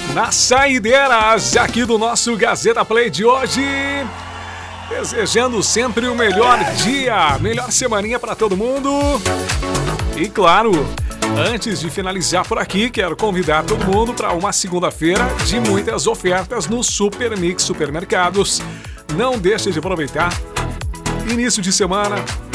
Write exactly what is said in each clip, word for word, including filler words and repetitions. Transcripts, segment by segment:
nas saideiras aqui do nosso Gazeta Play de hoje. Desejando sempre o melhor dia, melhor semaninha para todo mundo. E claro, antes de finalizar por aqui, quero convidar todo mundo para uma segunda-feira de muitas ofertas no Super Mix Supermercados. Não deixe de aproveitar. Início de semana.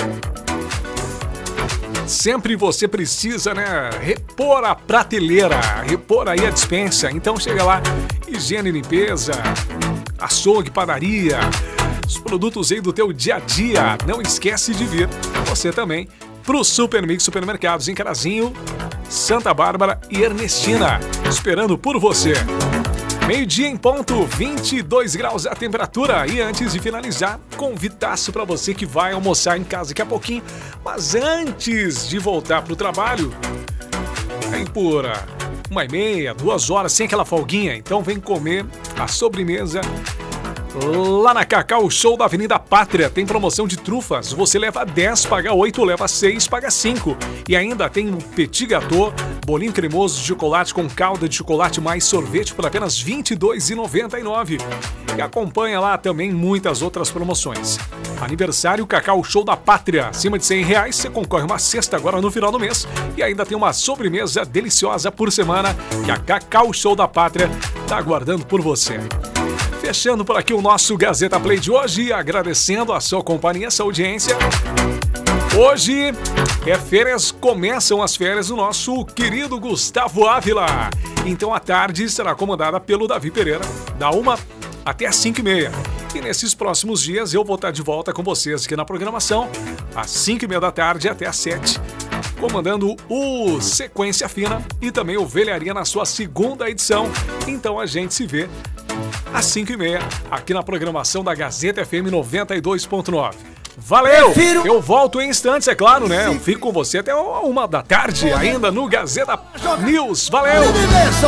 Sempre você precisa, né, repor a prateleira, repor aí a despensa. Então chega lá, higiene e limpeza, açougue, padaria, os produtos aí do teu dia a dia. Não esquece de vir você também pro Super Mix Supermercados em Carazinho, Santa Bárbara e Ernestina, esperando por você. Meio-dia em ponto, vinte e dois graus a temperatura. E antes de finalizar, convitaço para você que vai almoçar em casa daqui a pouquinho. Mas antes de voltar pro trabalho, vem por uma e meia, duas horas, sem aquela folguinha. Então vem comer a sobremesa lá na Cacau Show da Avenida Pátria. Tem promoção de trufas. Você leva dez, paga oito, leva seis, paga cinco. E ainda tem um petit gâteau, bolinho cremoso de chocolate com calda de chocolate mais sorvete por apenas vinte e dois reais e noventa e nove centavos. E acompanha lá também muitas outras promoções. Aniversário Cacau Show da Pátria. Acima de cem reais, você concorre uma cesta agora no final do mês. E ainda tem uma sobremesa deliciosa por semana que a Cacau Show da Pátria está aguardando por você. Fechando por aqui o nosso Gazeta Play de hoje, agradecendo a sua companhia, a sua audiência. Hoje é férias, começam as férias do nosso querido Gustavo Ávila. Então a tarde será comandada pelo Davi Pereira, da uma até às cinco e meia. E nesses próximos dias eu vou estar de volta com vocês aqui na programação, às cinco e meia da tarde até às sete, comandando o Sequência Fina e também o Velharia na sua segunda edição. Então a gente se vê às cinco e meia, aqui na programação da Gazeta F M noventa e dois ponto nove. Valeu! Eu volto em instantes, é claro, né? Eu fico com você até uma da tarde, ainda no Gazeta News. Valeu!